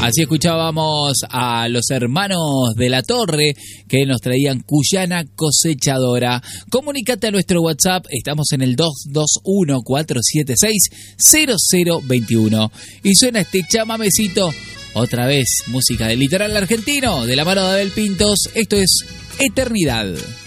Así escuchábamos a los hermanos de la Torre que nos traían Cuyana Cosechadora. Comunicate a nuestro WhatsApp, estamos en el 221-476-0021. Y suena este chamamecito, otra vez, música del litoral argentino, de la mano de Abel Pintos. Esto es Eternidad.